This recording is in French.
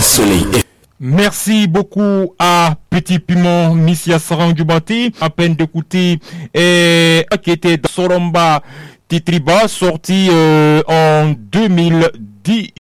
Soleil. Merci beaucoup à Petit Piment Missia Sarang Djubati, à peine d'écouter, qui était dans Soromba Titriba, sorti en 2010.